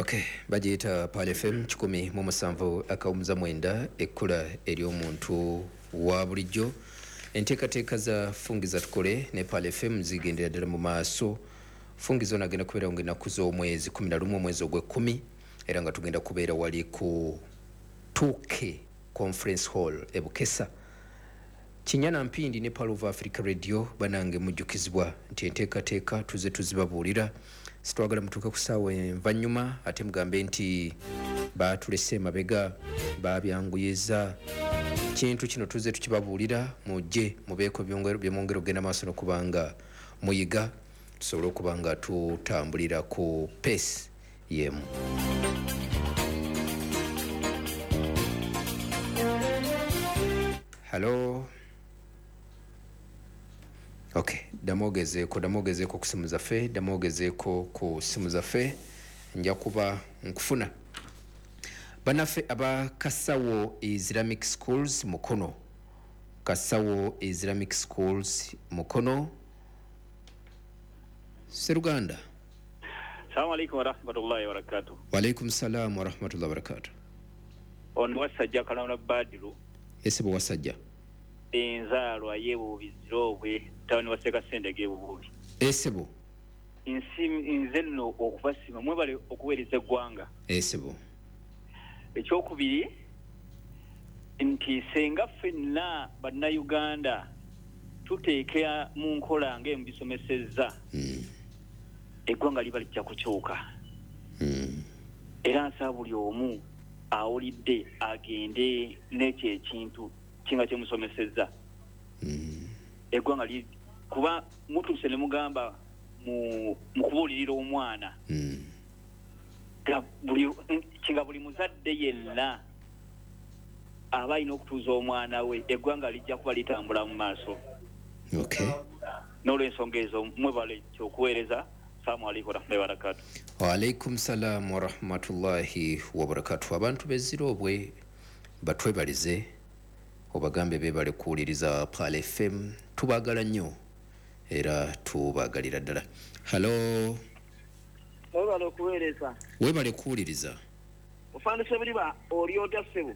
Okay, bajita Pale FM 107.9 ekkula eri omuntu wa bulijjo. Enteekateeka za fungiza tukole ne Pale FM zigendera ddala mu maaso. Fungizo nagenda kubeera ng'ennaku z'omwezi 11 omwezi ogw'ekkumi era nga tugenda kubeera wali ku 2K Conference Hall e Bukesa. Kinyana Mpindi ne Palo of Africa Radio banange mujjukizibwa nti enteekateeka tuze tuzibabuulira. Sitwagala mutuuke ku ssaawa envanyuma ate mugambe nti baatulese emabega baabyanguyiza. Kintu kino tuze tukibabuulira mujje mubeeko byemwongera okugenda maaso n'okubanga muyiga tusobole okuba nga tutambulira ku pace yemu. Hello. Okay, damogezeeko ku simu zaffe, damogezeeko ku simu zaffe nja kuba nkufuna. Banaffe aba Kasawo Islamic Schools Mukono. Kasawo Islamic Schools Mukono. Seruganda. Assalamu alaikum wa rahmatullahi wa barakatuh. Wa alaikum salam wa rahmatullahi wa barakatuh. On wasajja kalawuna Badiru. Ese bo wasajja. Enzaalwa y'ebubizirobwe tawani waseka sendege bububi. Esebo. Nze nno okubasima mwebale okuweereza eggwanga. Esebo. Ekyokubiri nti senga ffenna bannayuganda tuteekera mu nkola ng'emu bisomesezza. Eggwanga liba lijja kukyuka. Era nsaba buli omu awulidde agende n'ekyo ekintu kinga kyemusomesezza. Eggwanga kuba mutuuse ne mugamba mu kubuulirira omwana kinga buli muzadde yenna aba alina okutuuza omwana we eggwanga lijja kuba litambula mu maaso. Okay. N'olw'ensonga ezo mwebale kyokuweereza. Assalamu alaikum wa rahmatullahi wa barakatuh. Wa alaikum salam wa rahmatullahi wa barakatuh. Abantu bezzira obwe batwebalize obagambe bebale kuwuliriza Pale FM. Tubagala nnyo era tubagalira ddala. Hello. Webale okuweereza. Webale kuwuliriza. Ofandise buliba olyota ssebo.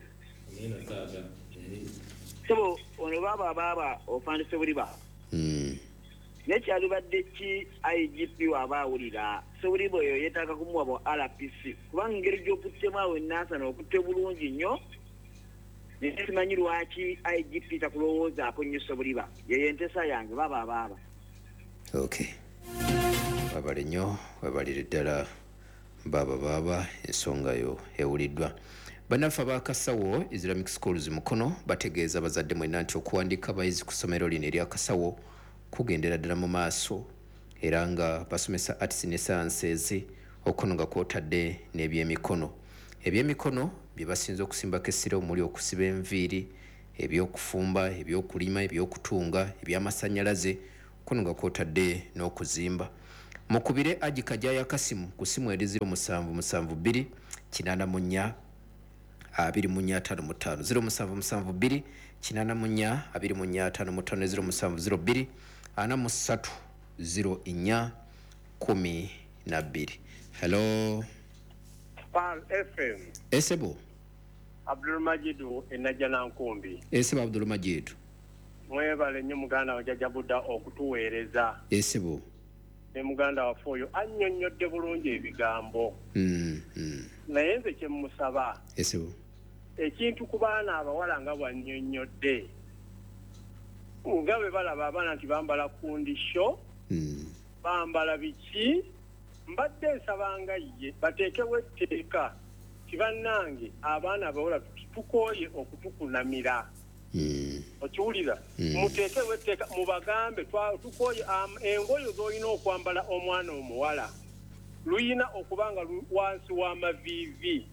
Sebo ono baba ofandise buliba. Nekyali badde ki IGP waba awulira sewuliba oyo yeetaaga kumuwa bo RPC kubanga engeri gy'okuttemu awo ennaasa n'okutte bulungi nnyo nesimanyi lwaki IGP takulowoozaako nnyo sewuliba yeyo entesa yange baba. Okay. Babale nnyo babalire ddala baba ensonga yo ewuliddwa. Bannaffe aba Kasawo Islamic Schools Mukono bategeeza bazadde mwenna nti okuwandiika abayizi ku ssomero lino erya Kasawo kugendera ddala mu maaso era nga basomesa arts ne sciences okuno nga kwotadde n'ebyemikono. Ebyemikono bye basinza okusimbako essira omuli okusiba enviiri, ebyokufumba, ebyokulima, ebyokutunga, ebyamasannyalaze okuno nga kwotadde n'okuzimba. Mukubire Ajika Jaya Kasimu ku simu eri 0772 884 245 0772 884 245 0702 43012. Hello. Pal FM. Esebo. Abdul Majidu enajana nkumbi. Esebo Abdul Majidu. Mwebale nnyo muganda wajjajabudda okutuweereza. Esebo. Ne muganda wafoyo annyonnyodde bulungi ebigambo. Naye nze kye mmusaba. Esebo. Ekintu ku baana abawala nga bwannyonnyodde. Nga bwe balaba abaana nti bambala kundisho. Bambala biki. Mbadde nsabanga ye bateekewo etteeka kibannange abaana abawala tukooye okutukunamira. Okiwulira muteekewo etteeka mubagambe tukooye engoye z'olina okwambala omwana omuwala luyina okubanga wansi w'amaviivi.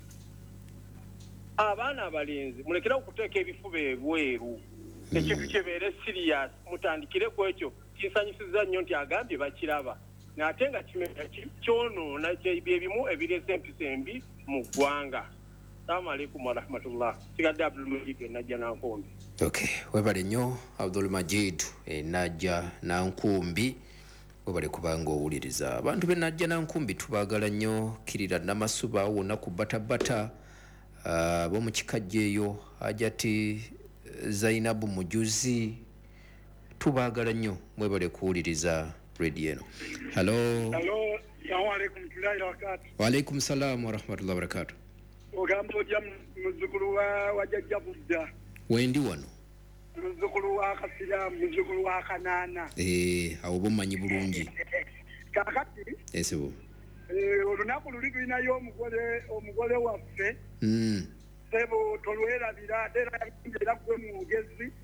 Abaana abalenzi mulekera okuteeka ebifuba ebweru ekintu kibeere serious mutandikire ku ekyo kinsanyusiza nnyo nti agambye bakiraba n'ate nga kyonoona byebimu ebirese empisa embi mu ggwanga. Assalamu alaikum wa rahmatullah. Sigadde Abdul Majid najja nankumbi. Okay, webale nnyo Abdul Majid najja nankumbi obale kubanga owuliriza abantu benajja nankumbi tubagala nnyo kirira namasuba wonna ku batabata bomu kikajja eyo ajati Zainabu Mujuzi tubagala nnyo mwebale kuwuliriza radio eno. Hello. Assalamu alaikum tulaila wakati. Wa alaikum salam wa rahmatullahi wa barakatuh. Ogambo jam muzukulu wa jajja budda. Wendi wano. Muzukulu wa kasira muzukulu wa kanana. Awo bomanyi bulungi. Kakati. Esebo. Olunaku luli tulina yo omugole waffe. Sebo tolwera biradera era kwe mugezi.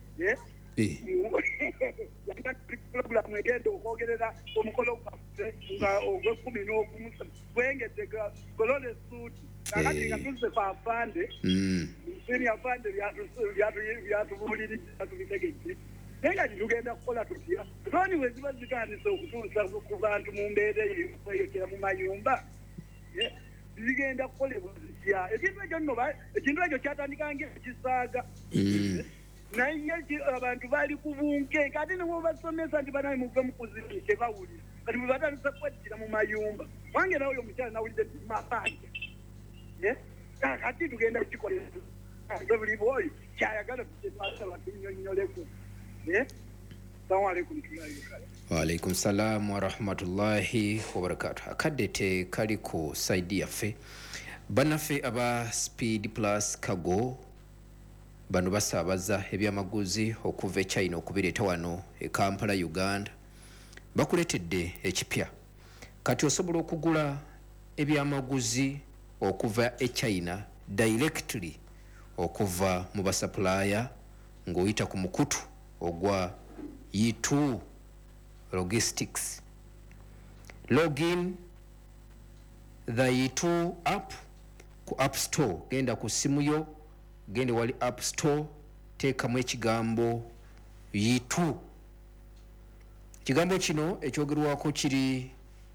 Yanga program egenda okwogerera omukolo gwaffe nga ogw'ekumi n'ogumu gwengedde golole suuti kakati nga tuzze kwa afande nsini afande byatubuuliriza tubitegedde naye nga tugenda kukola tutya toni we ziba zitandise okutuusa ku bantu mu mbeera eyo mu mayumba zigenda kukolebwa zitya ekintu ekyo kyatandika ng'ekisaaga naye abantu bali kubunke kati nibo basomesa nti banaye muve mukuzini tebawulira kati batandise kweddira mu mayumba wange nawe oyo omukyala nawulidde mapanja kati tugenda kukikolera buli bwoyo kyayagala tukyetwasaba tunyonyoleku. Assalamu alaikum. Wa alaikum salam wa rahmatullahi wa barakatuh. Akadde tekali ku saidi yaffe banaffe aba Speed Plus Cargo bano basaabaza ebyamaguzi okuva China okubireeta wano e Kampala Uganda bakuletedde ekipya kati osobola okugula ebyamaguzi okuva e China directly okuva mu basupplier ng'oyita ku mukutu ogwa E2 Logistics. Login the E2 app ku App Store, genda ku simu yo gende wali App Store teekamu ekigambo E2. Kigambo kino ekyogerwako kiri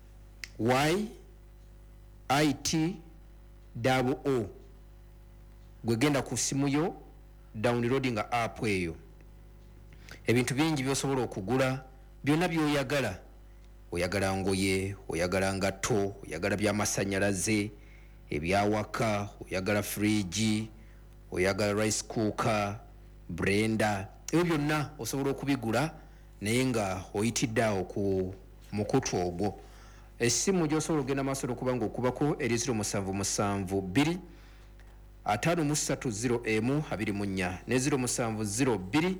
YITO. Gwe genda ku simu yo downloading app eyo. Ebintu bingi byosobola okugula byonna byoyagala. Oyagala ngoye, oyagala ngatto, oyagala by'amasanyalaze, ebyawaka, oyagala fridge, oyagala rice cooker, blender, ebyo byonna osobola okubigula naye nga oyitidde ku mukutu ogwo. Essimu gy'osobola okugenda maaso okubanga okubako eri 0772 530M24 ne 0702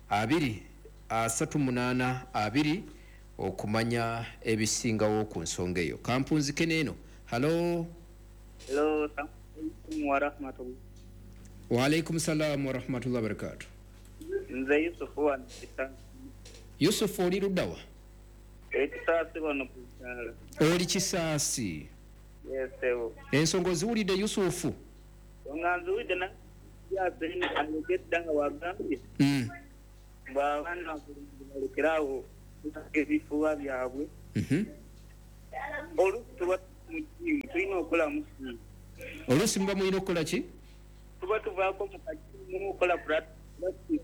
238 okumanya ebisingawo ku nsonga eyo. Kampunzike neeno. Hello. Hello, wa rahmatullah. Wa alaikum salam wa rahmatullahi wa barakatuh. Nze Yusufu wa Kisasi. Yusufu oli luddawa? Kisasi wano kukyala. Oli Kisasi? Yes, ewo. Ensonga oziwulidde Yusufu? Nga nziwulidde na yaseni ayogedde nga wagambye. Bw'abaana balekerawo ebifuba byabwe. Oluusi tuba tulina okukola musimu. Oluusi muba mulina okukola ki? Tuba tuvaako mu kakimu okukola practice.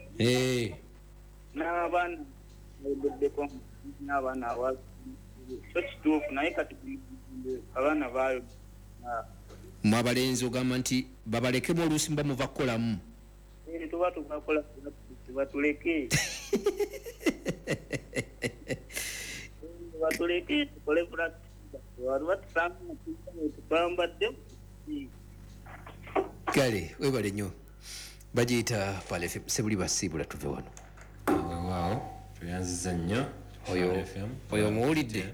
N'abaana bayogeddeko n'abaana abaali so kituufu naye kati abaana baayo mu abalenzi ogamba nti babalekemu oluusi muba muva kukolamu. Tuba tuvakola batuleke batuleke tukole practice waliwo tusanga tupambadde kale webale nnyo bagiyita Pale FM sebuli basiibula tuve wano. Waaw tuyanziza nnyo oyo muwulidde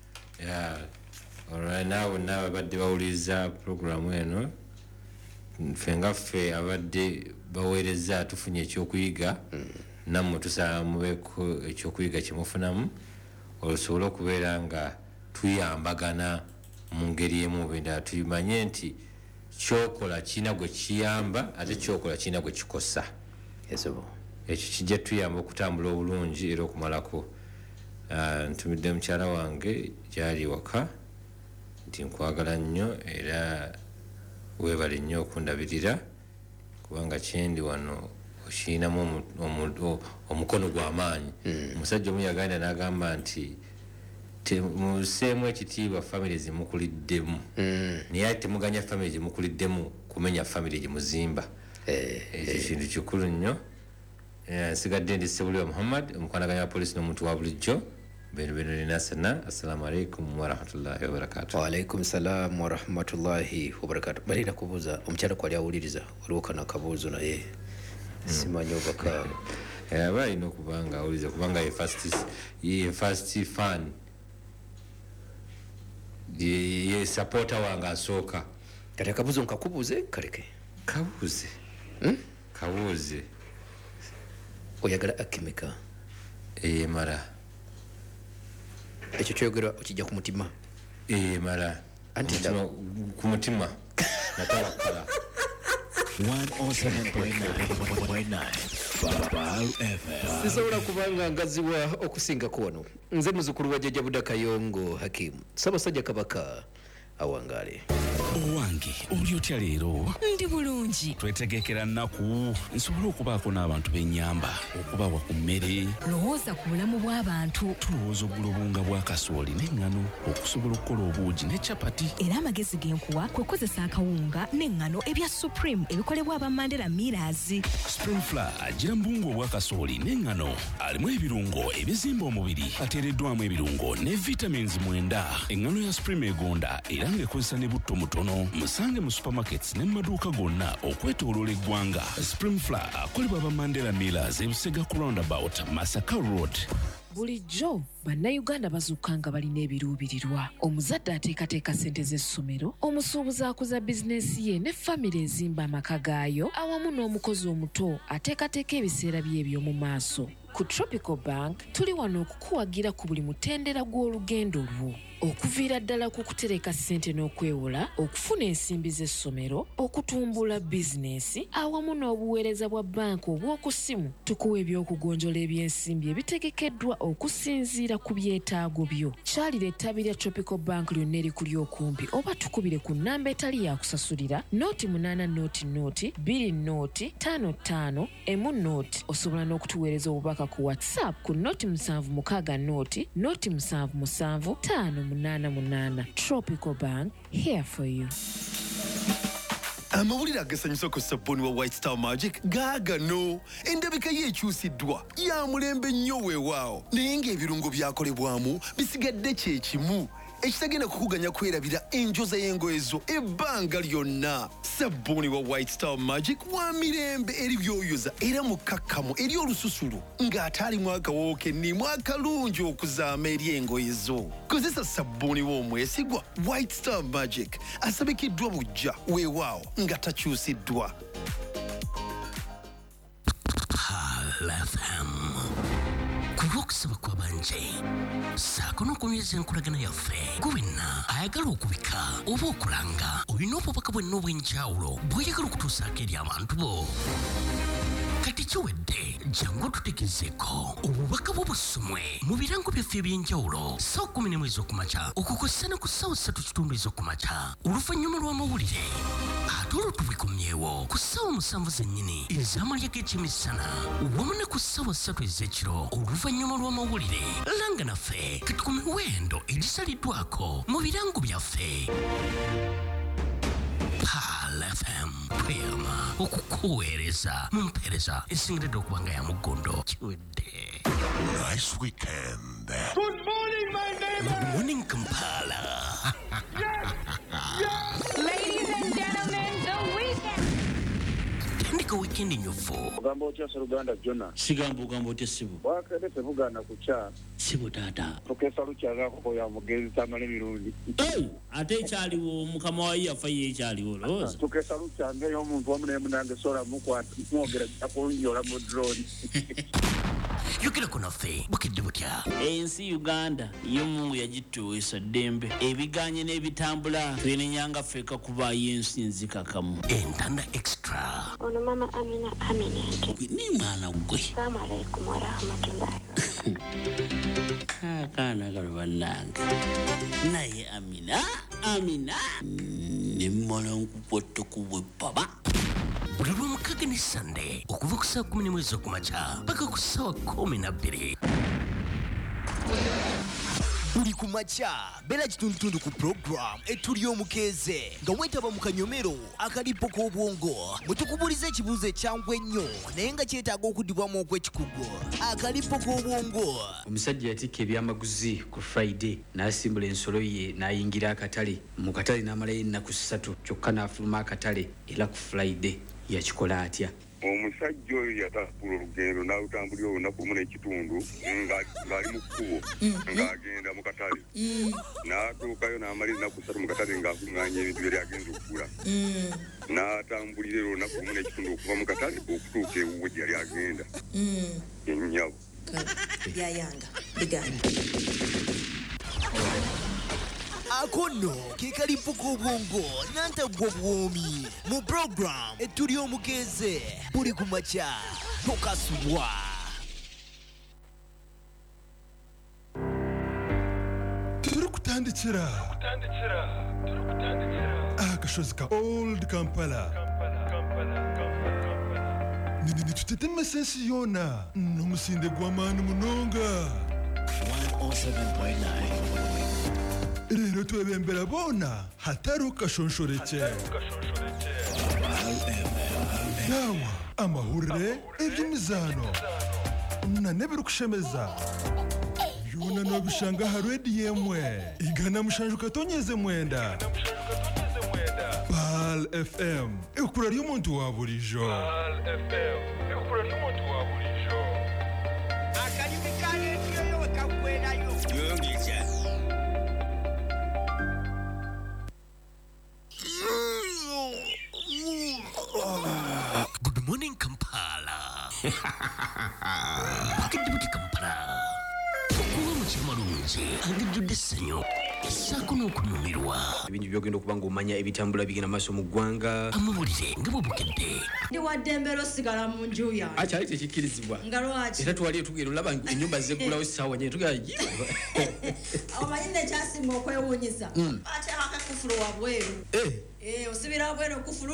olwa naawe badde bawuliriza programu eno ffe nga ffe abadde baweereza tufunye ekyokuyiga nammwe tusaba mubeeko ekyokuyiga kyemufunamu osobola okubeera nga tuyambagana mu ngeri emu bwendala tumanye nti kyokola kirina gwe kiyamba ate kyokola kirina gwe kikosa. Ekyo kijja tuyamba okutambula obulungi era okumalako. Ntumidde mukyala wange gyali waka nti nkwagala nnyo era weebale nnyo okundabirira kubanga kyendi wano okirinamu omukono gw'amaanyi. Omusajja omu yagenda n'agamba nti museemu ekitiibwa famire zimukuliddemu naye ate temuganya famire zimukuliddemu kumenya famire gyemuzimba ekyo kintu kikulu nnyo nsigadde ndi Sebuliwa Muhammad omukwanaganya wa poliisi n'omuntu wa bulijjo beno ninasana. Assalamu alaikum warahmatullahi wabarakatuh. Wa alaikum salam warahmatullahi wabarakatuh. Balina kubuuza omukyala kwali awuliriza waliwo kana kabuuzo naye simanyi obaka balina okubanga awuliriza kubanga ye first fan ye supporter wange asooka. Kati akabuuzo nkakubuuze kaleke kabuuze oyagala akimeka mara ekyo kyogerwa okijja ku mutima mara ku mutima natawakala 107.9 sisobola kubanga ngaziwa okusingako wano nze muzukulu wa jjajja Buda Kayongo Hakim Ssaabasajja Kabaka awangaale. Owange oli otya leero? Ndi bulungi. Twetegekera nnaku nsobola okubaako n'abantu b'ennyamba okubawa ku mmere. Lowooza ku bulamu bw'abantu. Tulowooza oggula obunga bwa kasooli n'eŋŋano okusobola okukola obuugi ne capati. Era amagezi g'enkuwa kwe kukozesa akawunga n'eŋŋano ebya Supreme ebikolebwa aba Mandela Millers. Spring Flour agira mu bunga obwa kasooli n'eŋŋano alimu ebirungo ebizimba omubiri ateereddwamu ebirungo ne vitamins 9. Eŋŋano ya Supreme egonda era ng'ekozesa ne butto mutono. Musange mu supermarkets ne mu maduuka gonna okwetooloola eggwanga. Spring Flour akolebwa aba Mandela Millers ebusega ku roundabout Masaka Road. Bulijjo bannayuganda bazuukanga balina ebiruubirirwa. Omuzadde ateekateeka ssente z'essomero, omusuubuzi akuza bizinensi ye ne famire ezimba amaka gaayo awamu n'omukozi omuto ateekateeka ebiseera bye eby'omu maaso. Ku Tropical Bank tuli wano okukuwagira ku buli mutendera gw'olugendo lwo. Okuviira ddala ku kutereka ssente n'okwewola, okufuna ensimbi z'essomero, okutumbula bizinensi awamu n'obuweereza bwa banka obw'oku ssimu. Tukuwa ebyokugonjola ebyensimbi ebitegekeddwa okusinziira ku byetaago byo. Kyalira ettabi lya Tropical Bank lyonna erikuli okumpi oba tukubire ku nnamba etali ya kusasulira nooti 8 nooti 2 nooti 55 emu nooti. Osobola n'okutuweereza obubaka ku WhatsApp ku nooti 76 nooti 77 588. Tropical Bank, here for you. Amawulire agasanyusa ku sabbuuni wa White Star Magic gaagano. Endabika ye ekyusiddwa ya mulembe nnyo weewaawo naye ng'ebirungo byakolebwamu bisigadde kye kimu ekitagenda kukuganya kwerabira enjoza y'engoye zo ebbanga lyonna. Sabbuuni wa White Star Magic wa mirembe eri byoyoza era mukakkamu eri olususulu ng'ate alimu akawoowo kennimu akalungi okuzaama eri engoye zo. Kozesa sabbuuni w'omwesigwa White Star Magic asabikiddwa bujja weewaawo nga takyusiddwa. Kulwokusaba kw'abanje saako n'okunyweza enkolagana yaffe gwenna ayagala okubika oba okulanga olina obubaka bwenna obw'enjawulo bw'oyagala okutuusaako eri abantu bo. Kati kiwedde jangu tutegezeeko obubaka bw'obusumwe mu birango byaffe eby'enjawulo ssaawa 11 ez'okumakya okukozesana ku ssaawa 3 ez'okumakya oluvannyuma lw'amawulire ate olwo tubikomyewo ku ssaawa 7 zennyini ez'amalya g'ekyemisana wamu ne ku ssaawa 3 ez'ekiro oluvannyuma lw'amawulire. Langa naffe kati ku miwendo egisaliddwako mu birango byaffe. Pal FM Prema okukuweereza mu mpeereza esingiridde okubanga ya mugondo kiwedde. Nice weekend. Good morning, my neighbor. Good morning, Kampala. Ladies and gentlemen, the weekend. Tandika weekend nyofu. Ogamba otya Sseruganda Jona? Sigamba ogamba otya Sibu? Wakede tebugaana kukya. Sibu taata. Tukesa lukyagaako ya mugezi tamale mirundi. Ate ekyaliwo mukama wa yafa ye ekyaliwo lowooza. Tukesa lukyanga ey'omuntu wamu n'emunange sola mukwata mwogera akunyola mu drone. Yogerako naffe bukedde butya. Ensi Uganda yo Mungu yagituweesa ddembe ebiganye n'ebitambula twenenyanga ffeka kubaayo ensi nzikakamu. Entanda extra. Ono mama Amina Aminente. Ni mwana gwe. Assalamu alaikum wa rahmatullahi. Akaana kano bannange naye Amina nemmala nkukwata ku bweppaba. Buli lw'omukaaga ne Sande okuva ku ssaawa 11 ez'okumakya paka ku ssaawa 12. buli kumacha bela kitundutundu ku program etuli omukeze nga wetaba mu kanyomero akalipo k'obwongo bwe tukubuliza ekibuuzo ekyangwa ennyo naye nga kyetaaga okuddibwamu okw'ekikugu akalipo k'obwongo. Omusajja yatikka ebyamaguzi ku Friday n'asimbula ensolo ye n'ayingira akatale mu katale n'amalayo ennaku 3 kyokka n'afuluma akatale era ku Friday yakikola atya? Omusajja oyo yatambula olugendo n'alutambulira olunaku lumu n'ekitundu ng'ali mu kkubo ng'agenda mu katale n'atuukayo n'amala ennaku 3 mu katale ng'akuŋŋaanya ebintu byali agenza okugula n'atambulira olunaku lumu n'ekitundu okuva mu katale okutuuka ewuwe gye yali agenda ennyabo yayanga biganda akono ke kalipo k'obwongo n'antagwa bwomi mu program etuli omukeze buli kumacha tokasubwa. turi kutandikira akashozi ka old kampala nitutetemesa ensi yona n'omusinde gw'amaani munonga 107.9 rero twebembera bona hatari ukashonshoreke dawa amahurire eby'imizano na nebirikushemeza byona nobishanga ha redi yemwe igana mushanju katonyeze mwenda Pal FM ekura ry'omuntu wa bulijo akanyumikane ndiyo kakwerayo yongeze. Good morning, Kampala. Pakidibuti Kampala. Okuwa mukyama lungi angijjudde essanyu essaako n'okunyumirwa. Ebintu byogenda okuba ng'omanya ebitambula bigenda maaso mu ggwanga. Amawulire nga bwebukedde. ndi waddembera osigala mu nju yange. Akyali tekikkirizibwa. Nga lwaki? Era twali tugenda olaba ennyumba zeggulawo essaawa nyine tugenda omanyi nekyasinga okwewuunyisa ate akakufulu wabweru osibira wabweru okufulu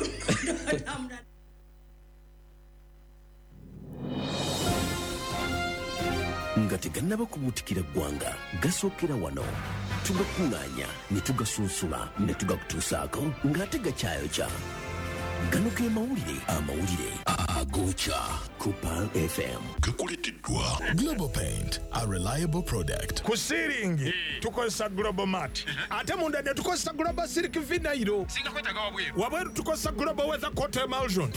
nga tegannaba kubuutikira ggwanga gasookera wano tugakuŋŋaanya ne tugasunsula ne tugakutuusaako ng'ate gakyayokya gano ge amawulire agokya ku Pal FM gakuleteddwa Global Paint, a reliable product. Ku ceiling tukozesa Global Mat ate munda ne tukozesa Global Silk Vinyl singa kwetaga wabweru tukozesa Global Weather Coat Emulsion.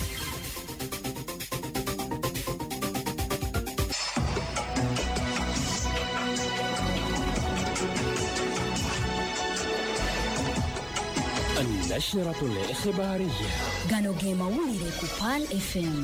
النشرة الإخبارية gano ge mawulire ku Pal FM.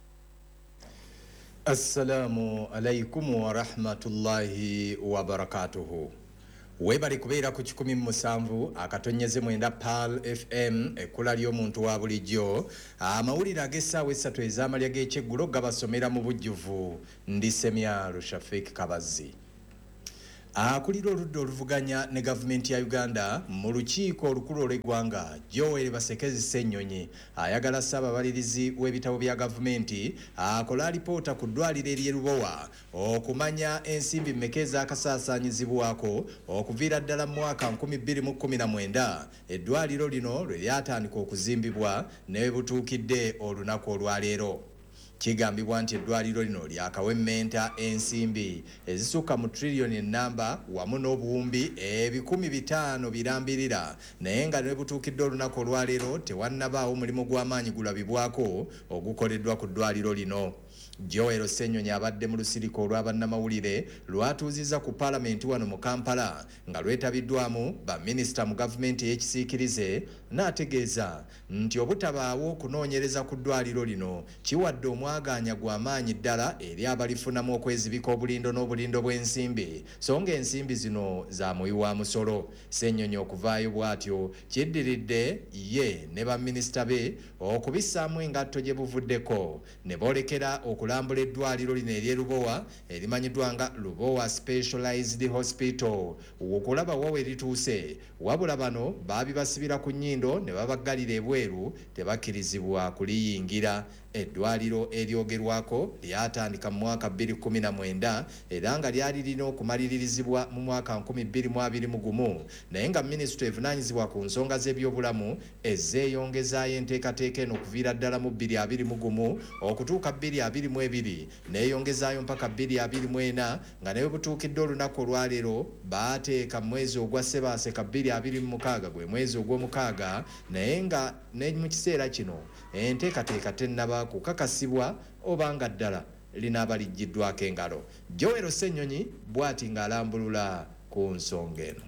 Assalamu alaikum wa rahmatullahi wa barakatuhu. Webali kubeera ku 17 akatonyeze mwenda Pal FM ekula ly'omuntu wa bulijjo amawulire ag'essaawa 3 ez'amalya g'ekyeggulo gabasomera mu bujjuvu ndi Semyalo Shafik Kabazi. Akulira oludda oluvuganya ne gavumenti ya Uganda mu lukiiko olukulu olw'eggwanga Joel Basekezi Ssennyonyi ayagala ssaababalirizi w'ebitabo bya gavumenti akola alipoota ku ddwaliro ery'e Lubowa okumanya ensimbi mmeka ezaakasaasaanyizibwako okuviira ddala mu mwaka 2019 eddwaliro lino lwe lyatandika okuzimbibwa ne bwe butuukidde olunaku olwaleero. Kigambibwa nti eddwaliro lino lyakawemmenta ensimbi ezisukka mu trillioni ennamba wamu n'obuwumbi 500 birambirira naye nga ne butuukidde olunaku olwaleero tewannabaawo mulimu gw'amaanyi gulabibwako ogukoleddwa ku ddwaliro lino. Joel Ssennyonyi abadde mu lusiriko olw'abannamawulire lwatuuzizza ku paalamenti wano mu Kampala nga lwetabiddwamu baminisita mu gavumenti ey'ekisiikirize n'ategeeza nti obutabaawo okunoonyereza ku ddwaliro lino kiwadde omwagaanya gw'amaanyi ddala eri abalifunamu okwezibika obulindo n'obulindo bw'ensimbi so ng'ensimbi zino za muwi wa musolo. Ssennyonyi okuvaayo bw'atyo kiddiridde ye ne baminisita be okubissaamu engatto gye buvuddeko ne boolekera okulambula eddwaliro lino ery'e Lubowa erimanyiddwa nga Lubowa Specialized Hospital okulaba wa we lituuse wabula bano baabibasibira ku nnyindo ne babaggalira ebweru tebakkirizibwa kuliyingira. Eddwaliro eryogerwako lyatandika mu mwaka 2019 era nga lyali lirina okumaliririzibwa mu mwaka 2021 naye nga minisitule evunaanyizibwa ku nsonga z'ebyobulamu ezzeeyongezaayo enteekateeka eno okuviira ddala mu 2021 okutuuka 2022 neeyongezaayo mpaka 2024 nga naye butuukidde olunaku olwaleero baateeka mu mwezi ogwa Ssebaaseka 2026 gwe mwezi ogw'omukaaga naye nga ne mu kiseera kino enteekateeka tennaba kukakasibwa obanga ddala linaaba lijjiddwako engalo. Joel Ssenyonyi bw'ati ng'alambulula ku nsonga eno.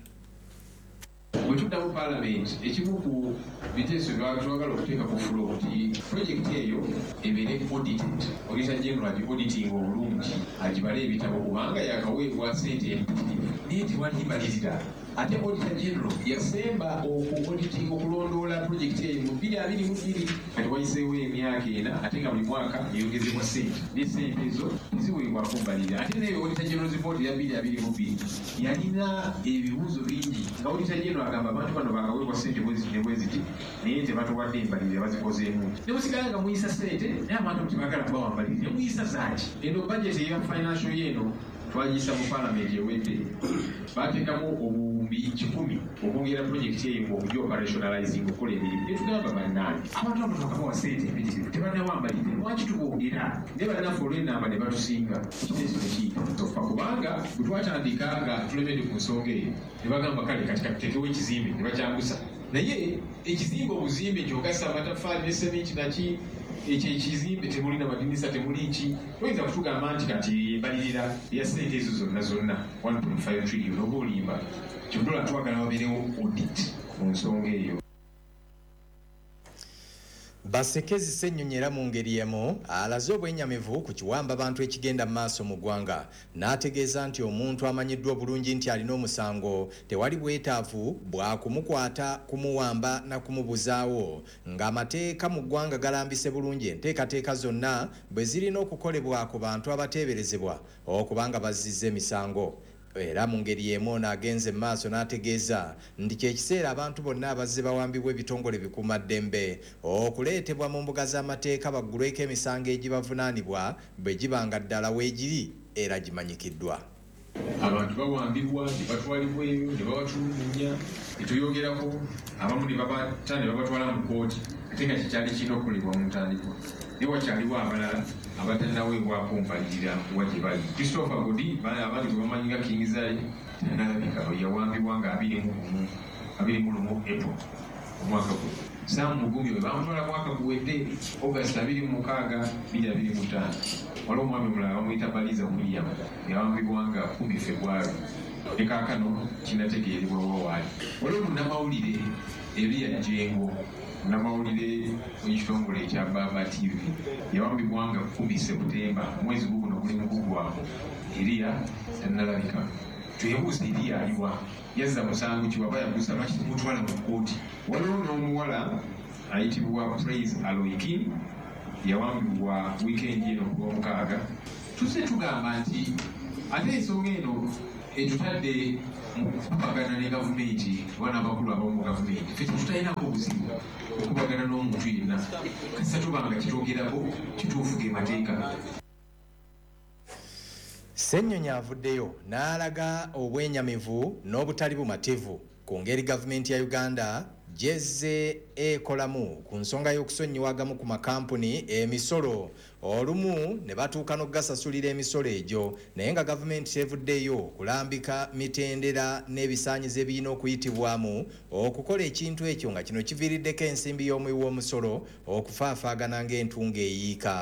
Bwe tuddamu Parliament ekimu ku biteeso byatwagala okuteeka ku fulo nti projekiti eyo ebeere audited. Auditor General agi-auditing obulungi agibale ebitabo kubanga yakaweebwa ssente empitirivu naye tewalibalirira. Ate Auditor General yasemba oku-auditing okulondoola projekiti eyo mu 2022 kati wayiseewo emyaka ena ate nga buli mwaka eyongezebwa ssente ne ssente ezo ziweebwako mbalirira. Ate naye Auditor General report ya 2022 yalina ebibuuzo bingi nga Auditor General agamba abantu bano bakaweebwa ssente bweziti naye tebatuwadde embalirira bazikozeemu ne musigala nga muyisa ssente naye abantu tebagala kubawa mbalirira muyisa zaaki. Eno budget eya financial yeeno twagiyisa mu Parliament ewedde baateekamu obuwumbi 1,000 okwongera projekiti eyo ng'okujja operationalizing okukola emirimu netugamba bannaani abantu abo bakabawa ssente empitirivu tebannawambalirira lwaki tubongera naye bannaffe olw'ennamba ne batusinga kiteeso nekiyita kubanga bwe twatandika nga tulemedde ku nsonga eyo ne bagamba kale kati katuteekewo ekizimbe ne bakyambusa naye ekizimbe obuzimbe kyogasa amataffaali ne seminti naki ekyo ekizimbe temulina madinisa temuli ki oyinza kutugamba nti kati embalirira ya ssente ezo zonna 1.5 trillion oba olimba kyodola twagala wabeerewo audit mu nsonga eyo. Basekezi Ssenyonyi era mu ngeri emu alaze obwennyamivu ku kiwamba abantu ekigenda mu maaso mu ggwanga n'ategeeza nti omuntu amanyiddwa obulungi nti alina omusango tewali bwetaavu bwa kumukwata kumuwamba na kumubuzaawo ng'amateeka mu ggwanga galambise bulungi enteekateeka zonna bwe zirina okukolebwa ku bantu abateeberezebwa okubanga bazizza emisango. Era mu ngeri y'emu n'agenze mu maaso n'ategeeza nti kyekiseera abantu bonna abazze bawambibwa ebitongole bikuumaddembe okuleetebwa mu mbuga z'amateeka baggulweko emisango egibavunaanibwa bwe gibanga ddala weegiri era gimanyikiddwa. Abantu bawambibwa ne batwalibwa eyo ne babatulugunya ne tuyogerako abamu ne babata ne babatwala mu kooti ate nga kikyali kirina okukolebwa mu ntandikwa naye wakyaliwo abalala abatannaweebwako mbalirira wa gye bali. Christopher Godi abandi gwe bamanyi nga Kingzai tanalabika yawambibwa nga 21 April omwaka gwe. Sam Mugumi we bamutwala mwaka guwedde August 26, 2025. Waliwo omwami omulala bamuyita Baliza William yawambibwa nga 10 February ne kaakano kinategeerebwa wawaali. Waliwo munnamawulire Elia Jengo munnamawulire w'ekitongole ekya Baba TV yawambibwa nga 10 September mwezi guno guli mugugwamu. Elia tannalabika. Twebuuza Elia aliwa yazza musango kiwaba yagusa lwaki tumutwala mu kkooti. Waliwo n'omuwala ayitibwa Praise Aloikin yawambibwa wiikendi eno ku Lwomukaaga. Tuzze tugamba nti ate ensonga eno etutadde mu kubagana ne gavumenti bwana abakulu abamu gavumenti ffe tutalinako obuzibu okubagana n'omuntu yenna kasita tubanga kitwogerako kituufu ge mateeka. Ssenyonyi avuddeyo n'alaga obwennyamivu n'obutali bumativu ku ngeri gavumenti ya Uganda gyezze ekolamu ku nsonga y'okusonyiwagamu ku makampuni emisolo olumu ne batuuka n'okugasasulira emisolo egyo naye nga gavumenti tevuddeyo kulambika mitendera n'ebisaanyizo ebirina okuyitibwamu okukola ekintu ekyo nga kino kiviiriddeko ensimbi y'omuwi w'omusolo okufaafaagana ng'entunga eyiika.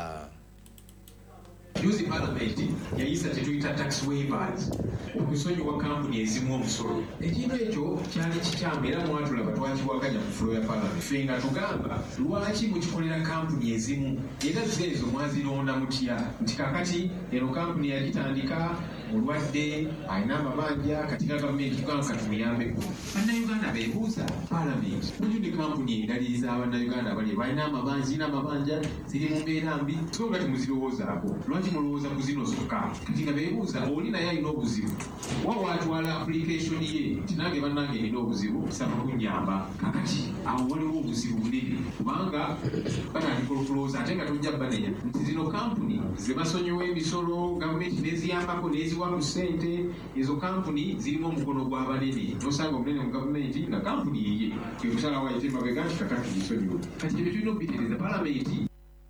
Juzi Parliament yayisa tetuyita tax waivers okusonyiwa kampuni ezimu omusolo. Ekintu ekyo kyali kikyamu era mwatulaba twakiwakanya ku fulo ya Parliament. Ffe nga tugamba lwaki mukikolera kampuni ezimu era zeezo mwazironda mutya nti kakati eno kampuni yagitandika mulwadde alina amabanja katika gavumenti tukanga katumuyambeko bannayuganda beebuuza paalamenti mujudi kampuni endaliriza abannayuganda abali balina amabanja ziri mu mbeera mbi so nga temuzirowoozaako lwaki mulowooza ku zino zokka kati nga beebuuza oli naye alina obuzibu wa waatwala application ye nti nange bannange erina obuzibu saba kunnyamba kakati awo waliwo obuzibu bunene kubanga batandika okulowooza ate nga tojja banenya nti zino kampuni ze basonyiwa emisolo gavumenti neziyambako neziwa ku ssente ezo kampuni zirimu omukono gw'abanene nosanga omunene mu gavumenti nga kampuni yiye kwekusalawo ayite mabega nti kakati gisonyiwe kati ebyo tulina okubitereeza paalamenti.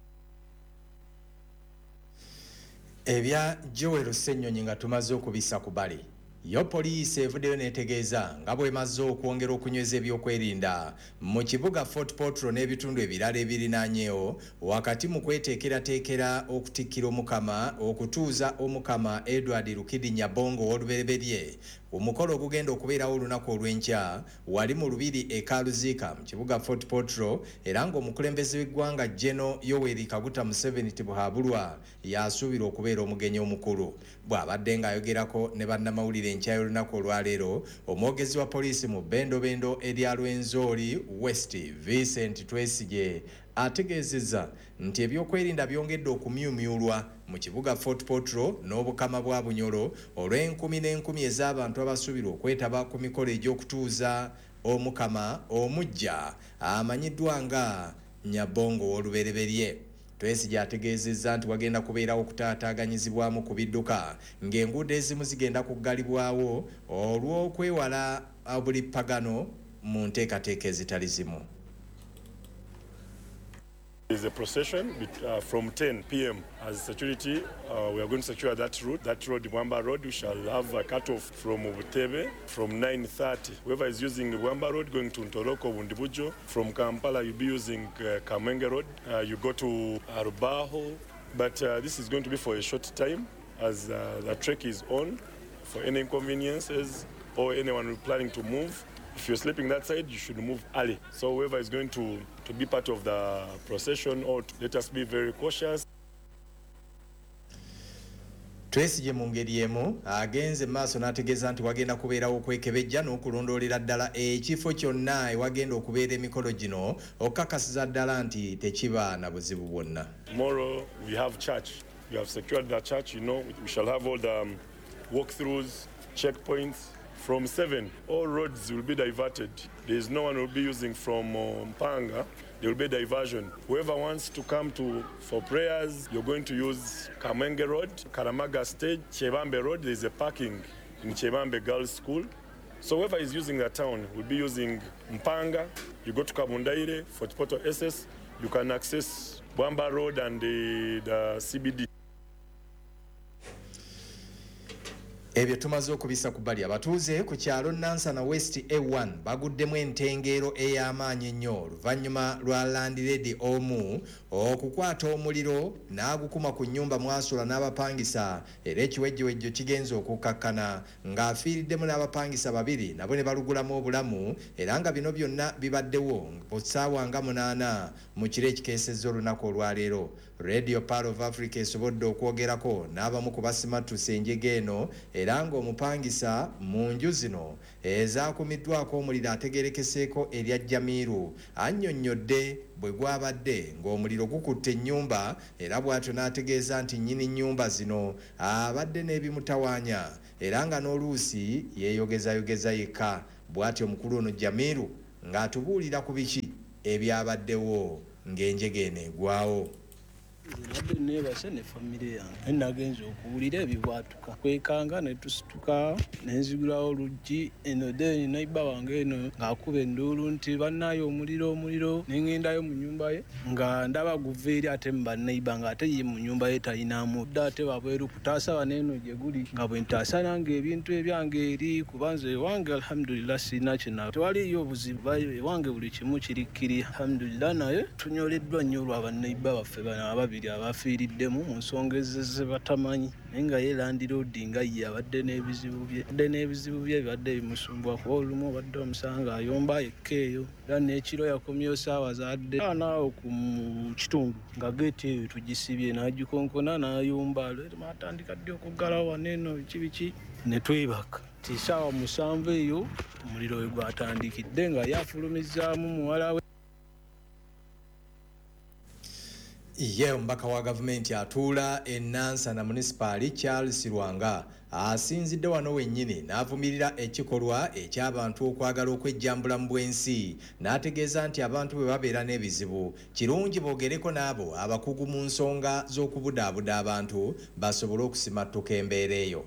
Ebya Joel Ssennyonyi nga tumaze okubisa ku bali yo poliisi evuddeyo neetegeeza nga bw'emaze okwongera okunyweza ebyokwerinda mu kibuga Fort Portal n'ebitundu ebirala ebirinaanyeewo wakati mu kweteekerateekera okutikkira omukama okutuuza omukama Edward Lukidi Nyabongo w'olubereberye omukolo ogugenda okubeerawo olunaku olw'enkya wali mu lubiri e Kaluziika mu kibuga Fort Portal era ng'omukulembeze w'eggwanga General Yoweri Kaguta Museveni Tibuhaburwa yasuubira okubeera omugenyi omukulu bw'abadde ng'ayogerako ne bannamawulire enkya y'olunaku olwaleero omwogezi wa poliisi mu Bendobendo erya Lwenzori West Vincent Twesigye ategeezezza nti ebyokwerinda byongedde okumyumyulwa mu kibuga Fort Portal n'obukama bwa Bunyoro olw'enkumi n'enkumi ez'abantu abasuubira okwetaba ku mikolo egy'okutuuza omukama omujja amanyiddwa nga Nyabongo w'olubereberye. Twesigye ategeezezza nti wagenda kubeerawo okutaataaganyizibwamu ku bidduka ng'enguudo ezimu zigenda kuggalibwawo olw'okwewala obulippagano mu nteekateeka ezitali zimu. There's a procession from 10 p.m. As security, we are going to secure that route. That road, Wamba Road, we shall have a cut-off from Obutebe from 9:30. Whoever is using the Wamba Road going to Ntoroko, Bundibujo, from Kampala you'll be using Kamenge Road. You go to Arubaho, but this is going to be for a short time as the trek is on. For any inconveniences or anyone planning to move, if you're sleeping that side, you should move early. So whoever is going to be part of the procession, or let us be very cautious. Twesigye mu ngeri emu agenze maaso n'ategeeza nti wagenda kubeerawo okwekebejja n'okulondoolera ddala ekifo kyonna ewagenda okubeera emikolo gino okukakasiza ddala nti tekiba na buzibu bwonna. Tomorrow we have church. We have secured the church. You know, we shall have all the walkthroughs, checkpoints. From 7, all roads will be diverted. There is no one who will be using from Mpanga. There will be diversion. Whoever wants to come for prayers, you're going to use Kamenge Road, Karamaga Stage, Chebambe Road. There is a parking in Chebambe Girls School. So whoever is using the town will be using Mpanga. You go to Kabundaire, Fort Portal SS. You can access Bwamba Road and the CBD. Ebyo tumaze okubisa ku bali abatuuze ku kyalo Nansana West A1 baguddemu entengeero ey'amaanyi ennyo oluvannyuma lwa Landlady omu okukwata omuliro n'agukuma ku nnyumba mwasula n'abapangisa era ekiwejjowejjo kigenze okukkakkana ng'afiiriddemu n'abapangisa babiri nabo ne balugulamu obulamu era nga bino byonna bibaddewo ku ssaawa nga 8 mu kiro ekikeesezza olunaku olwaleero. Radio Power of Africa esobodde okwogerako n'abamu ku basimatusa enjega eno era ng'omupangisa mu nju zino ezaakumiddwako omuliro ategerekeseeko erya Jamiru annyonnyodde bwe gwabadde ng'omuliro gukutte ennyumba era bw'atyo n'ategeeza nti nnyini nnyumba zino abadde n'ebimutawaanya era nga n'oluusi yeeyogezayogeza yekka. Bw'atyo omukulu ono Jamiru ng'atubuulira ku biki ebyabaddewo ng'enjega eno egwawo. Nabbe nebase ne famire yange nagenze okuwulira ebibwatuka kwekanga ne tusituka nenzigulawo oluggi eno de naiba wange eno ng'akuba enduulu nti bannayo omuliro nengendayo mu nyumba ye nga ndaba guva eri ate mu bannaiba ng'ate ye mu nyumba ye talinamu dda ate wabweru kutaasa baneeno gye guli nga bwe ntaasa nange ebintu ebyange eri kubanza ewange alhamdulillah sirina kina tewaliyo obuzibu ewange buli kimu kirikkiri alhamdulillah naye tunyoleddwa nnyo olwa bannaiba baffe bano babiri abafiiriddemu mu nsonga ze batamanyi naye nga ye landiroodi nga ye abadde n'ebizibu bye bibadde bimusumbuwa kuba olumu obadde omusanga ayomba yekka eyo era n'ekiro yakomyeyo saawa zadde naawe ku kitundu nga geeti eyo tugisibye n'agikonkona n'ayomba leero atandika ddi okuggalawo waneeno biki ne twebaka ti saawa 7 eyo omuliro we gwatandikidde nga yafulumizaamu muwala we. Ye omubaka wa gavumenti atuula e Nansana munisipaali Charles Rwanga asinzidde wano wennyini n'avumirira ekikolwa eky'abantu okwagala okwejjambula mu bwensi n'ategeeza nti abantu bwe babeera n'ebizibu kirungi boogereko n'abo abakugu mu nsonga z'okubudaabuda abantu basobole okusimattuka embeera eyo.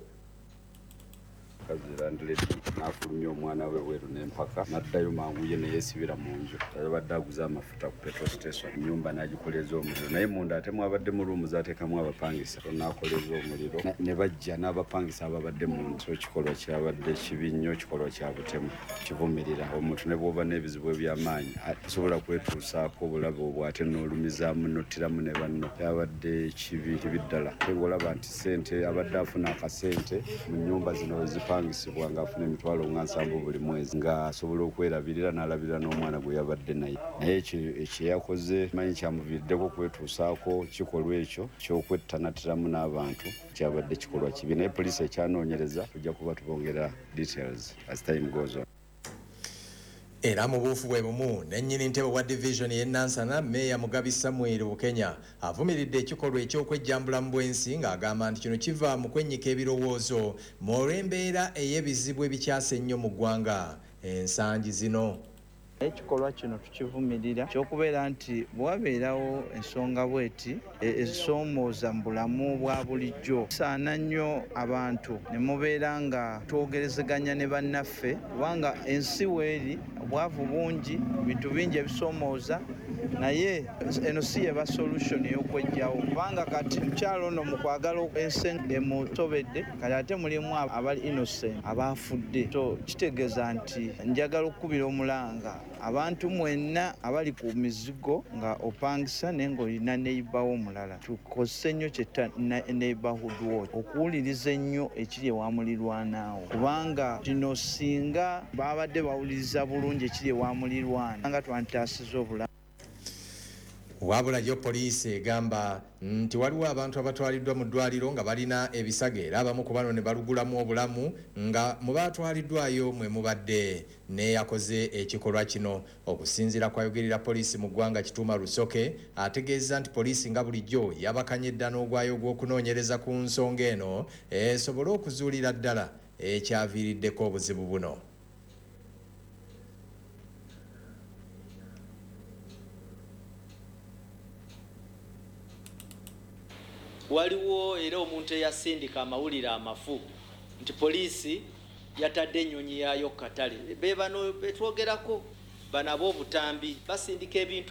kazirandireti n'afulumya omwana we weeru n'empaka n'addayo manguye ne yeesibira mu nju abadde aguza amafuta ku petrol station ennyumba n'agikoleza omuliro naye munda ate mwabadde mu ruumu zaateekamu abapangisa n'akoleza omuliro ne bajja n'abapangisa ababadde mu nju. Ekikolwa kyabadde kibi nnyo, kikolwa kya butemu kivumirira omuntu ne bw'oba n'ebizibu eby'amaanyi tosobola kwetuusaako obulabe obwo ate n'olumizaamu n'ottiramu ne banno. Kyabadde kibi ddala olaba nti ssente abadde afuna akasente mu nnyumba zino wezipangisibwa ng'afuna emitwalo nga 7 buli mwezi ng'asobola okwerabirira n'alabirira n'omwana gwe yabadde naye ekyeyakoze manyi kyamuviiriddeko kwetuusaako kikolwa ekyo ky'okwettanatiramu n'abantu kyabadde kikolwa kibi naye poliisi ekyanoonyereza tujja kuba tubongera details as time goes on. Era mu buufu bwe bumu nennyini ntebe wa division y'e Nansana Meeya Mugabi Samuel Bukenya avumiridde ekikolwa eky'okwejjambula mu bwensi ng'agamba nti kino kiva mu kwennyika ebirowoozo mu olw'embeera ey'ebizibu ebikyase ennyo mu ggwanga ensangi zino. Ekikolwa kino tukivumirira ky'okubeera nti bwabeerawo ensonga bweti ezisoomooza mu bulamu bwa bulijjo kisaana nnyo abantu ne mubeera nga twogerezeganya ne bannaffe kubanga ensi weeri obwavu bungi bintu bingi ebisoomooza naye eno si yeba solution y'okwejjawo kubanga kati mukyalo ono mu kwagala ensi emusobedde kati ate mulimu abali innocent abaafudde so kitegeeza nti njagala okukubira omulanga abantu mwenna abali ku mizigo nga opangisa naye ng'olina neighbour omulala tukozese nnyo kyetta neighborhood watch okuwuliriza ennyo ekiri ewamulirwanaawo kubanga kino singa babadde bawuliriza bulungi ekiri ewamulirwana nga twantasiza obulamu. Wabula yo poliisi egamba nti waliwo abantu abatwaliddwa mu ddwaliro nga balina ebisago era abamu ku bano ne balugulamu obulamu nga mu baatwaliddwayo mwe mubadde neyakoze ekikolwa kino. Okusinziira kwayogerera poliisi mu ggwanga Kituuma Lusoke ategeeza nti poliisi nga bulijjo yabakanya eddana ogwayo gw'okunoonyereza ku nsonga eno esobole okuzuulira ddala ekyaviiriddeko obuzibu buno. Waliwo era omuntu eyasindika amawulire amafu nti poliisi yatadde ennyonyi yaayo ku katale be bano betwogerako banabo obutambi basindika ebintu.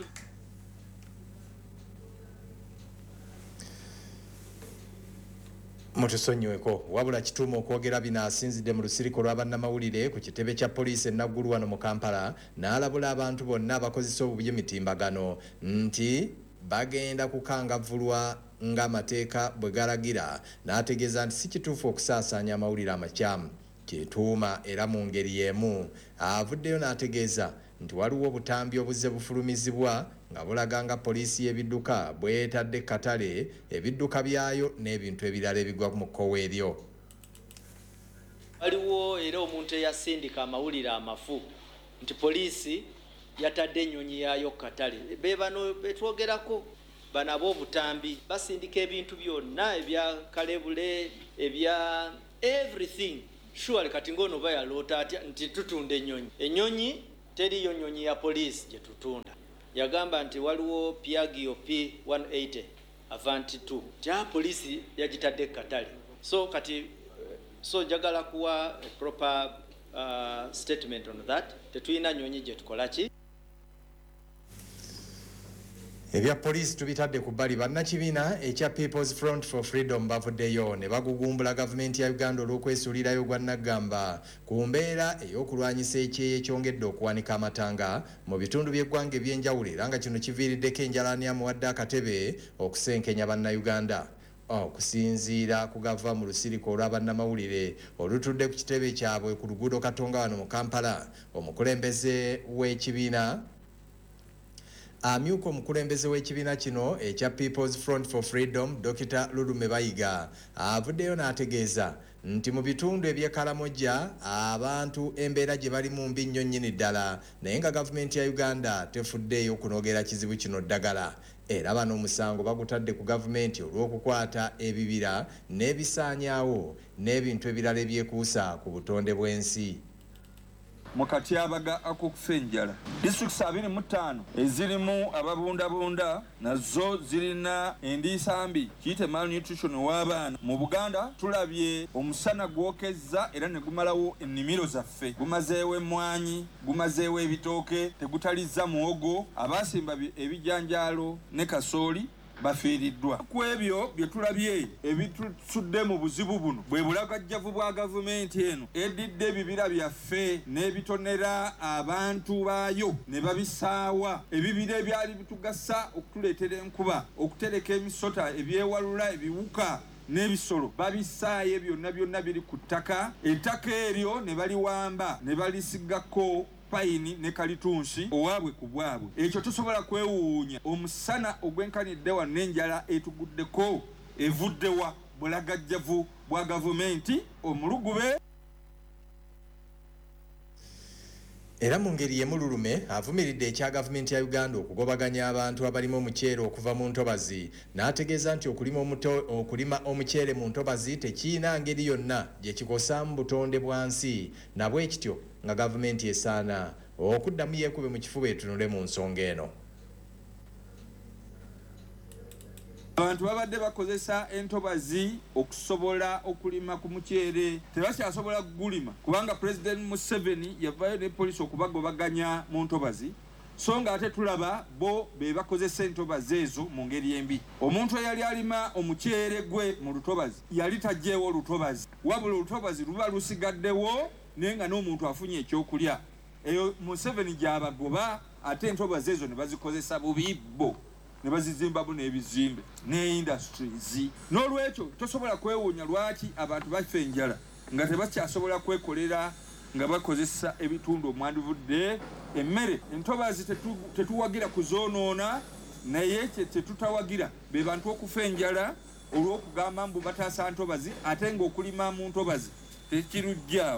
Mutusonyiweko wabula Kituuma okwogera bino asinzidde mu lusiriko lw'abannamawulire ku kitebe kya poliisi enaggulu wano mu Kampala n'alabula abantu bonna abakozesa obubi emitimbagano nti bagenda kukangavvulwa ng'amateeka bwe galagira n'ategeeza nti si kituufu okusaasaanya amawulire amakyamu. Kituuma era mu ngeri y'emu avuddeyo n'ategeeza nti waliwo obutambi obuzze bufulumizibwa nga bulaga nga poliisi y'ebidduka bw'etadde katale ebidduka byayo n'ebintu ebirala ebigwa mu kkowe eryo. Waliwo era omuntu eyasindika amawulire amafu nti poliisi yatadde ennyonyi yaayo ku katale be bano betwogerako banabo obutambi basindika ebintu byonna ebya kalebule ebya everything surely kati ngono bayaloota atya nti tutunda ennyonyi teriyo nnyonyi ya poliisi gye tutunda. Yagamba nti waliwo Piaggio P180 Avanti 2 tya poliisi yagitadde katale so kati so njagala kuwa a proper statement on that. Tetulina nnyonyi gye tukola ki. Ebya police tubitadde ku bbali bannakibiina ekya People's Front for Freedom bavuddeyo ne bagugumbula gavumenti ya Uganda olw'okwesuulirayo gwa Naggamba ku mbeera ey'okulwanyisa ekyeya ekyongedde okuwanika amatanga mu bitundu by'eggwanga eby'enjawulo era nga kino kiviiriddeko enjalaani amuwadde akatebe okusenkenya bannayuganda. Okusinziira ku gava mu lusiriko olw'abannamawulire olutudde ku kitebe kyabwe ku luguudo Katonga wano mu Kampala, omukulembeze w'ekibiina amyuka omukulembeze w'ekibiina kino ekya People's Front for Freedom Dr. Lulume Bayiga avuddeyo n'ategeeza nti mu bitundu eby'Ekalamoja abantu embeera gye bali mu mbi nnyo nnyini ddala naye nga gavumenti ya Uganda tefuddeeyo okunogera kizibu kino ddagala. Era bano omusango bagutadde ku gavumenti olw'okukwata ebibira n'ebisaanyaawo n'ebintu ebirala ebyekuusa ku butonde bw'ensi. Mukatyabaga akukufa enjala disitulikiti 25 ezirimu ababundabunda nazo zirina endiisa mbi kiyite malnutrition w'abaana. Mu Buganda tulabye omusana gwokezza era ne gumalawo ennimiro zaffe, gumazeewo emmwanyi, gumazeewo ebitooke, tegutalizza muwogo, abaasimba ebijanjaalo ne kasooli bafiiriddwa. Ku ebyo bye tulabye ebitusudde mu buzibu buno bwe bulagajjavu bwa gavumenti eno edidde ebibira byaffe n'ebitonera abantu baayo ne babisaawa. Ebibira ebyali bitugasa okutuleetera enkuba, okutereka emisota, ebyewalula, ebiwuka n'ebisolo babisaaye byonna biri ku ttaka. Ettaka eryo ne baliwamba ne balisigako payini ne kalitunsi owaabwe ku bwabwe. Ekyo tusobola kwewuunya omusana ogwenkanidde wa n'enjala etuguddeko evuddewa bulagajjavu bwa gavumenti omulugube. Era mu ngeri y'emu Lulume avumiridde ekya gavumenti ya Uganda okugobaganya abantu abalimu omuceere okuva mu ntobazi n'ategeeza nti okulima omuceere mu ntobazi tekiina ngeri yonna gye kikosa mu butonde bwansi, nabwe ekityo nga gavumenti esaana okuddamu yeekube mu kifuba etunule mu nsonga eno. Abantu babadde bakozesa entobazi okusobola okulima ku muceere tebakyasobola kugulima kubanga President Museveni yavayo ne poliisi okubagobaganya mu ntobazi, so nga ate tulaba bo be bakozesa entobazi ezo mu ngeri embi. Omuntu eyali alima omuceere gwe mu lutobazi yali tajjeewo lutobazi, wabula olutobazi luba lusigaddewo naye nga n'omuntu afunye ekyokulya. Eyo Museveni gy'abagoba, ate entobazi ezo ne bazikozesa bubi bo ne bazizimbamu n'ebizimbe ne industries. N'olwekyo tosobola kwewuunya lwaki abantu bafa enjala nga tebakyasobola kwekolera nga bakozesa ebitundu omwandivudde emmere. Entobazi tetuwagira kuzoonoona naye tetutawagira be bantu okufa enjala olw'okugamba mbu bataasa ntobazi ate ng'okulima mu ntobazi tekirujjaawo.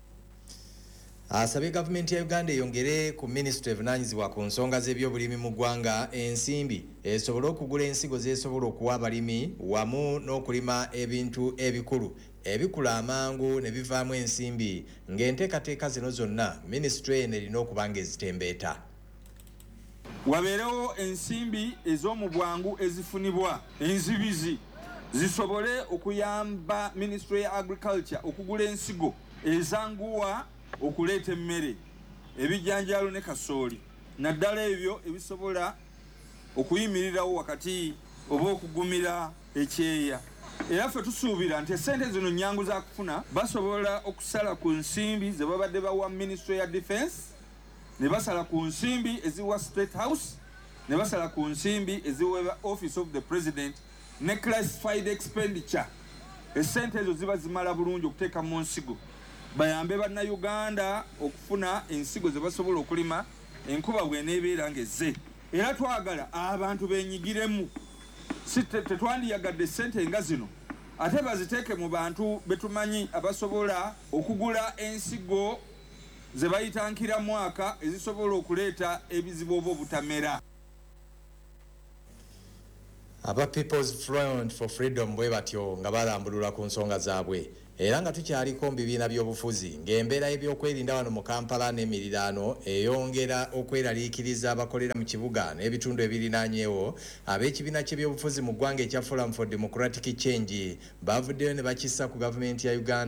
Asabye gavumenti ya Uganda eyongere ku minisitule evunaanyizibwa ku nsonga z'ebyobulimi mu ggwanga ensimbi esobole okugula ensigo z'esobola okuwa abalimi wamu n'okulima ebintu ebikulu ebikula amangu ne bivaamu ensimbi ng'enteekateeka zino zonna minisitule eno erina okuba ng'ezitembeeta. Wabeerewo ensimbi ez'omu bwangu ezifunibwa enzibizi zisobole okuyamba minisitule ya agriculture okugula ensigo ezanguwa okuleeta emmere, ebijanjaalo ne kasooli naddala ebyo ebisobola okuyimirirawo wakati oba okugumira ekyeya. Era ffe tusuubira nti essente zino nnyangu za kufuna basobola okusala ku nsimbi ze babadde bawa Ministry ya Defense, ne basala ku nsimbi eziwa State House, ne basala ku nsimbi eziwa Office of the President ne classified expenditure. Essente ezo ziba zimala bulungi okuteeka mu nsigo bayambe bannayuganda okufuna ensigo ze basobola okulima enkuba bw'eneebeera ng'ezze. Era twagala abantu beenyigiremu, si tetwandiyagadde ssente nga zino ate baziteeke mu bantu betumanyi abasobola okugula ensigo ze bayita nkiramwaka ezisobola okuleeta ebizibu oba obutamera. Aba People's Front for Freedom bwe batyo nga balambulula ku nsonga zaabwe. Era nga tukyaliko mu bibiina by'obufuzi ng'embeera y'ebyokwerinda wano mu Kampala n'emiriraano eyongera okweraliikiriza abakolera mu kibuga n'ebitundu ebirinaanyeewo, ab'ekibiina ky'ebyobufuzi mu ggwanga ekya Forum for Democratic Change bavuddeyo ne bakissa ku gavumenti ya Uganda